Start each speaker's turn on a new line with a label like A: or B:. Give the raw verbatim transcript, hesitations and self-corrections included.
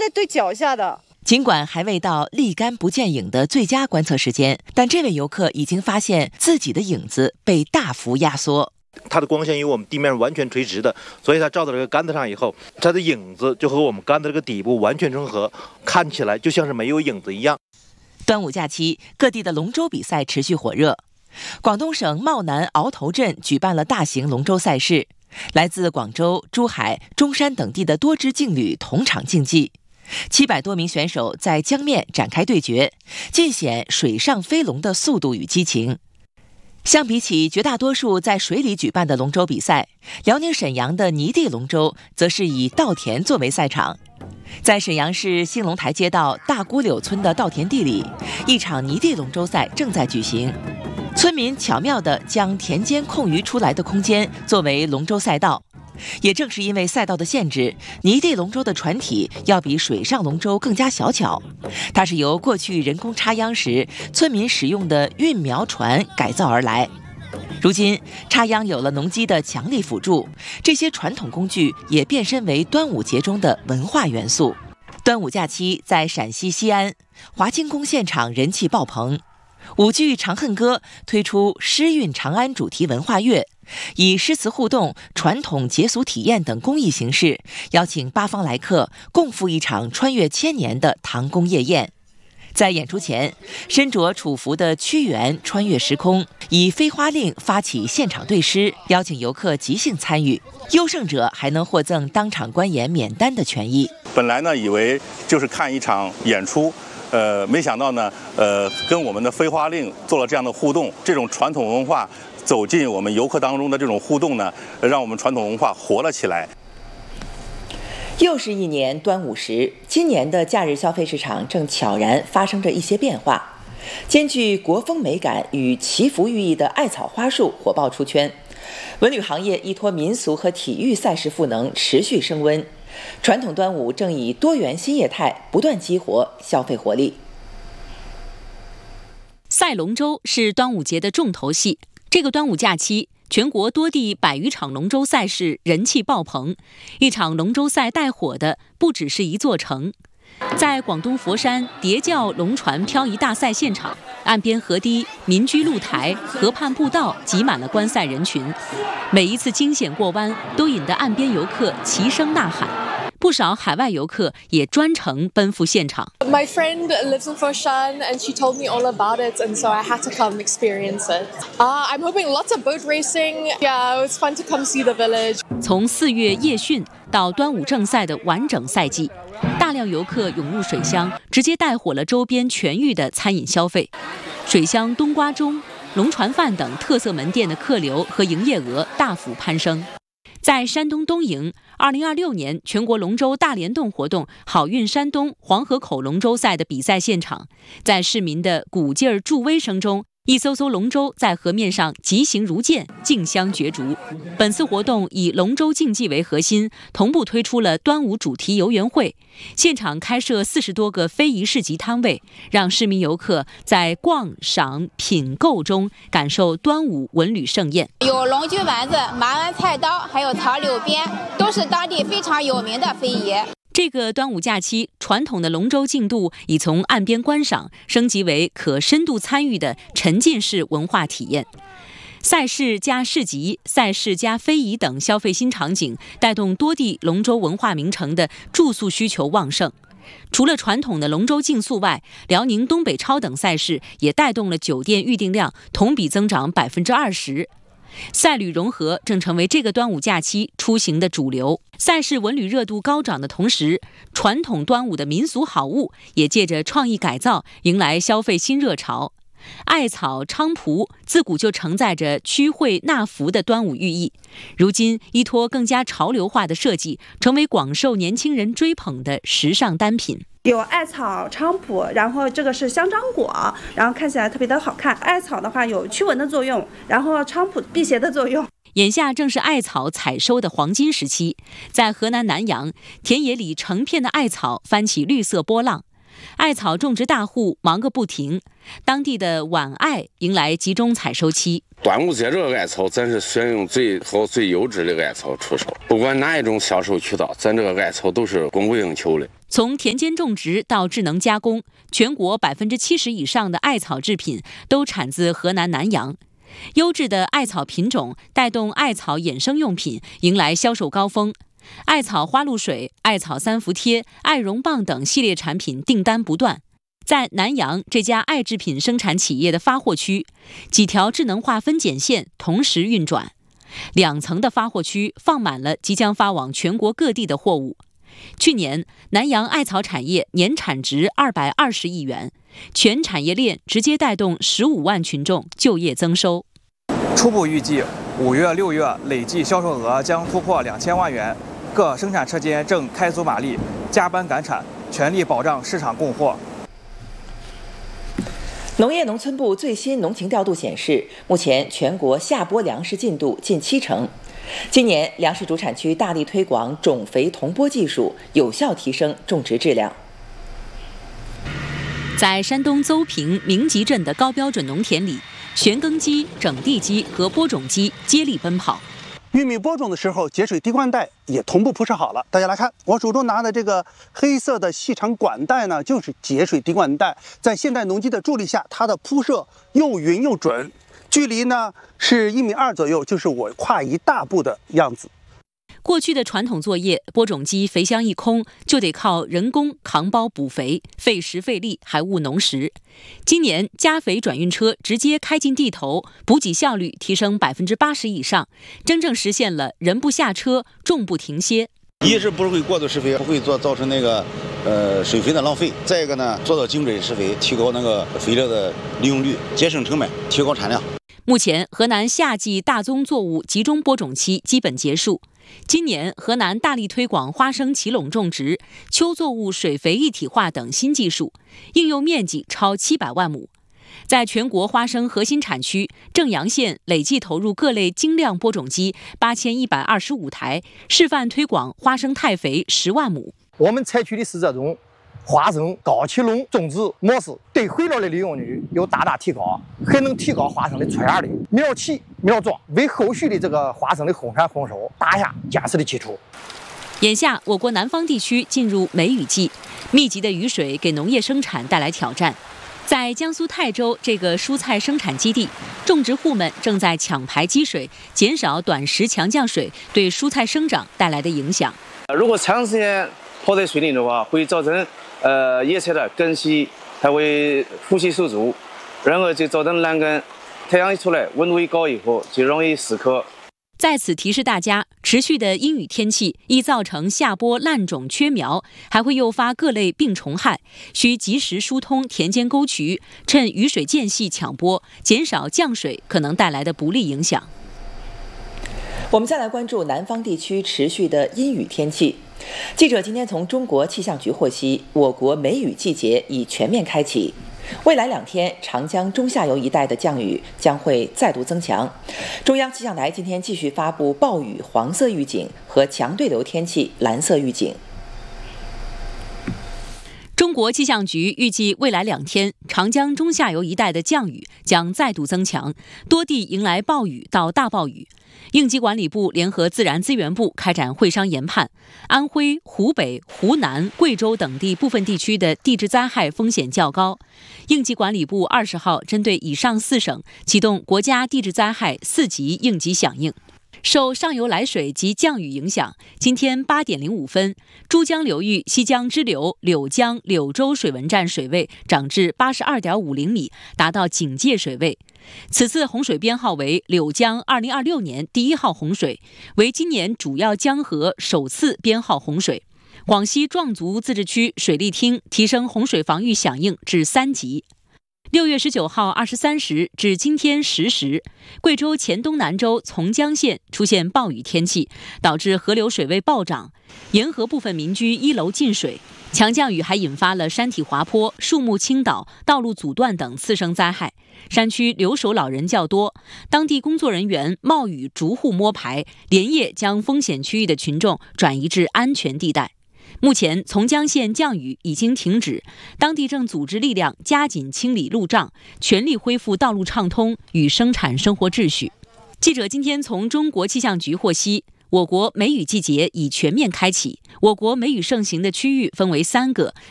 A: 在对脚下的。
B: 尽管还未到立竿不见影的最佳观测时间，但这位游客已经发现自己的影子被大幅压缩。
C: 它的光线与我们地面完全垂直的，所以它照到这个杆子上以后，它的影子就和我们杆子这个底部完全重合，看起来就像是没有影子一样。
B: 端午假期，各地的龙舟比赛持续火热。广东省茂南鳌头镇举办了大型龙舟赛事，来自广州、珠海、中山等地的多支劲旅同场竞技。七百多名选手在江面展开对决，尽显水上飞龙的速度与激情。相比起绝大多数在水里举办的龙舟比赛，辽宁沈阳的泥地龙舟则是以稻田作为赛场。在沈阳市兴隆台街道大沽柳村的稻田地里，一场泥地龙舟赛正在举行。村民巧妙地将田间空余出来的空间作为龙舟赛道。也正是因为赛道的限制，泥地龙舟的船体要比水上龙舟更加小巧。它是由过去人工插秧时村民使用的运苗船改造而来。如今插秧有了农机的强力辅助，这些传统工具也变身为端午节中的文化元素。端午假期在陕西西安华清宫现场人气爆棚，舞剧《长恨歌》推出诗韵长安主题文化月，以诗词互动、传统节俗体验等公益形式，邀请八方来客共赴一场穿越千年的唐宫夜宴。在演出前，身着楚服的屈原穿越时空，以飞花令发起现场对诗，邀请游客即兴参与。优胜者还能获赠当场观演免单的权益。
D: 本来呢，以为就是看一场演出。呃，没想到呢，呃，跟我们的飞花令做了这样的互动，这种传统文化走进我们游客当中的这种互动呢，让我们传统文化活了起来。
B: 又是一年端午时，今年的假日消费市场正悄然发生着一些变化。兼具国风美感与祈福寓意的艾草花束火爆出圈，文旅行业依托民俗和体育赛事赋能持续升温。传统端午正以多元新业态不断激活消费活力。
E: 赛龙舟是端午节的重头戏，这个端午假期，全国多地百余场龙舟赛事人气爆棚。一场龙舟赛带火的不只是一座城。在广东佛山叠教龙船漂移大赛现场，岸边河堤、民居露台、河畔步道挤满了观赛人群，每一次惊险过弯都引得岸边游客齐声呐喊。不少海外游客也专程奔赴现场。
F: My friend lives in Foshan and she told me all about it, and so I had to come experience it. Uh, I'm hoping lots of boat racing. Yeah, it was fun to come see the village.
E: 从四月夜训到端午正赛的完整赛季，大量游客涌入水乡，直接带火了周边全域的餐饮消费。水乡冬瓜盅、龙船饭等特色门店的客流和营业额大幅攀升。在山东东营，二零二六年全国龙舟大联动活动好运山东黄河口龙舟赛的比赛现场，在市民的鼓劲儿助威声中，一艘艘龙舟在河面上疾行如箭，竞相角逐。本次活动以龙舟竞技为核心，同步推出了端午主题游园会，现场开设四十多个非遗市集摊位，让市民游客在逛、赏、品购中感受端午文旅盛宴。
G: 有龙驹丸子、麻丸菜刀，还有草柳鞭，都是当地非常有名的非遗。
E: 这个端午假期，传统的龙舟竞渡已从岸边观赏升级为可深度参与的沉浸式文化体验。赛事加市集、赛事加非遗等消费新场景，带动多地龙舟文化名城的住宿需求旺盛。除了传统的龙舟竞速外，辽宁东北超等赛事也带动了酒店预订量同比增长百分之二十。赛旅融合正成为这个端午假期出行的主流。赛事文旅热度高涨的同时，传统端午的民俗好物也借着创意改造迎来消费新热潮。艾草菖蒲自古就承载着驱晦纳福的端午寓意，如今依托更加潮流化的设计，成为广受年轻人追捧的时尚单品。
H: 有艾草菖蒲，然后这个是香樟果，然后看起来特别的好看。艾草的话有驱蚊的作用，然后菖蒲辟邪的作用。
E: 眼下正是艾草采收的黄金时期，在河南南阳田野里成片的艾草翻起绿色波浪， 艾草种植大户忙个不停，当地的晚艾迎来集中采收期。
A: 端午节这个艾草，咱是选用最好、最优质的艾草出售，不管哪一种销售渠道，咱这个艾草都是供不应求的。
E: 从田间种植到智能加工，全国百分之七十以上的艾草制品都产自河南南阳。优质的艾草品种带动艾草衍生用品迎来销售高峰。艾草花露水、艾草三伏贴、艾绒棒等系列产品订单不断。在南阳这家艾制品生产企业的发货区，几条智能化分拣线同时运转，两层的发货区放满了即将发往全国各地的货物。去年，南阳艾草产业年产值二百二十亿元，全产业链直接带动十五万群众就业增收。
I: 初步预计，五月、六月累计销售额将突破两千万元。各生产车间正开足马力，加班赶产，全力保障市场供货。
B: 农业农村部最新农情调度显示，目前全国下播粮食进度近七成。今年粮食主产区大力推广种肥同播技术，有效提升种植质量。
E: 在山东邹平明集镇的高标准农田里，旋耕机、整地机和播种机接力奔跑。
J: 玉米播种的时候，节水滴灌带也同步铺设好了。大家来看，我手中拿的这个黑色的细长管带呢，就是节水滴灌带。在现代农机的助力下，它的铺设又匀又准，距离呢是一米二左右，就是我跨一大步的样子。
E: 过去的传统作业，播种机肥箱一空，就得靠人工扛包补肥，费时费力还误农时。今年加肥转运车直接开进地头，补给效率提升百分之八十以上，真正实现了人不下车，种不停歇。
K: 一是不会过度施肥，不会做造成那个呃水肥的浪费；再一个呢，做到精准施肥，提高那个肥料的利用率，节省成本，提高产量。
E: 目前，河南夏季大宗作物集中播种期基本结束。今年，河南大力推广花生齐垄种植、秋作物水肥一体化等新技术，应用面积超七百万亩。在全国花生核心产区，正阳县累计投入各类精量播种机八千一百二十五台，示范推广花生汰肥十万亩。
L: 我们采取的是这种花生高齐垄种植模式，对肥料的利用率有大大提高，还能提高花生的出芽率、苗齐苗壮，为后续的这个花生的丰产丰收打下坚实的基础。
E: 眼下，我国南方地区进入梅雨季，密集的雨水给农业生产带来挑战。在江苏泰州这个蔬菜生产基地，种植户们正在抢排积水，减少短时强降水对蔬菜生长带来的影响。
M: 如果长时间泡在水里的话，会造成呃叶菜的根系它会呼吸受阻，然后就造成烂根。太阳一出来，温度一高以后，就容易死壳。
E: 在此提示大家，持续的阴雨天气易造成下播烂种缺苗，还会诱发各类病虫害，需及时疏通田间沟渠，趁雨水间隙抢播，减少降水可能带来的不利影响。
B: 我们再来关注南方地区持续的阴雨天气。记者今天从中国气象局获悉，我国梅雨季节已全面开启。未来两天，长江中下游一带的降雨将会再度增强。中央气象台今天继续发布暴雨黄色预警和强对流天气蓝色预警。
E: 中国气象局预计，未来两天，长江中下游一带的降雨将再度增强，多地迎来暴雨到大暴雨。应急管理部联合自然资源部开展会商研判，安徽、湖北、湖南、贵州等地部分地区的地质灾害风险较高。应急管理部二十号针对以上四省启动国家地质灾害四级应急响应。受上游来水及降雨影响，今天八点零五分，珠江流域西江支流柳江柳州水文站水位涨至八十二点五厘米，达到警戒水位。此次洪水编号为柳江二零二六年第一号洪水，为今年主要江河首次编号洪水。广西壮族自治区水利厅提升洪水防御响应至三级。六月十九号二十三时至今天十时，贵州黔东南州从江县出现暴雨天气，导致河流水位暴涨，沿河部分民居一楼进水。强降雨还引发了山体滑坡、树木倾倒、道路阻断等次生灾害。山区留守老人较多，当地工作人员冒雨逐户摸排，连夜将风险区域的群众转移至安全地带。 目前，从江县降雨已经停止，当地正组织力量加紧清理路障，全力恢复道路畅通与生产生活秩序。记者今天从中国气象局获悉，我国梅雨季节已全面开启。我国梅雨盛行的区域分为三个，